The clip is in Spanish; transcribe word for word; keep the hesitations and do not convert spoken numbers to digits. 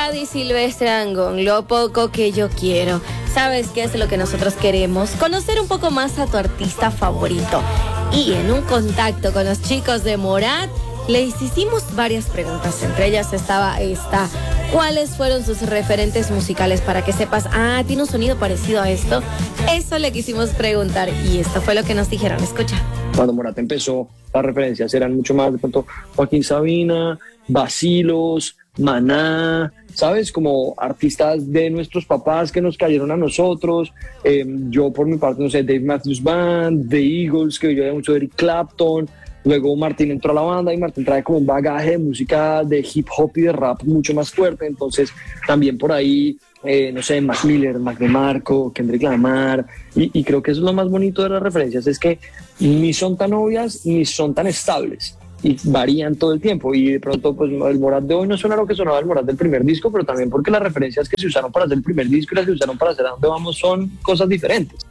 Daddy Silvestre Dangond, lo poco que yo quiero. ¿Sabes qué es lo que nosotros queremos? Conocer un poco más a tu artista favorito. Y en un contacto con los chicos de Morat, les hicimos varias preguntas. Entre ellas estaba esta: ¿cuáles fueron sus referentes musicales para que sepas, ah, tiene un sonido parecido a esto? Eso le quisimos preguntar y esto fue lo que nos dijeron. Escucha. Cuando Morat empezó, las referencias eran mucho más de pronto Joaquín Sabina, Bacilos, Maná, ¿sabes? Como artistas de nuestros papás que nos cayeron a nosotros. Eh, yo por mi parte, no sé, Dave Matthews Band, The Eagles, que yo veía mucho de Eric Clapton. Luego Martín entró a la banda y Martín trae como un bagaje de música de hip hop y de rap mucho más fuerte. Entonces también por ahí, eh, no sé, Mac Miller, Mac DeMarco, Kendrick Lamar. Y, y creo que eso es lo más bonito de las referencias, es que ni son tan obvias ni son tan estables. Y varían todo el tiempo, y de pronto pues el Morat de hoy no suena lo que sonaba el Morat del primer disco, pero también porque las referencias que se usaron para hacer el primer disco y las que se usaron para hacer A Dónde Vamos son cosas diferentes.